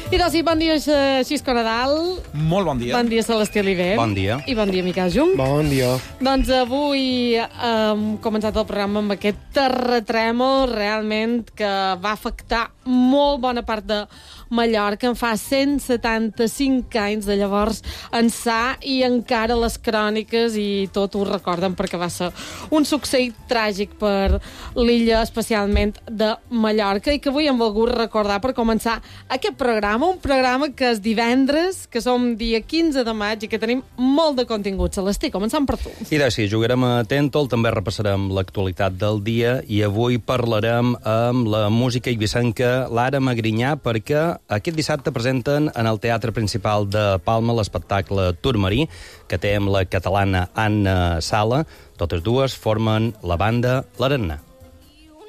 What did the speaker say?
I doncs sí, bon dia, Xisco Nadal. Molt bon dia. Bon dia, Celestí Oliver. Bon dia. I bon dia, Miquel Jung. Bon dia. Doncs avui hem començat el programa amb aquest terratrèmol realment que va afectar molt bona part de Mallorca. En fa 175 anys de llavors ençà i encara les cròniques i tot ho recorden perquè va ser un succeït tràgic per l'illa, especialment de Mallorca, i que avui hem volgut recordar per començar aquest programa, un programa que és divendres, que som dia 15 de maig i que tenim molt de contingut. Celestí, començant per tu. I doncs sí, jugarem a Tèntol, també repassarem l'actualitat del dia i avui parlarem amb la música eivissenca Lara Magrinyà perquè aquest dissabte presenten en el Teatre Principal de Palma l'espectacle Turmarí, que té amb la catalana Anna Sala. Totes dues formen la banda L'Arena.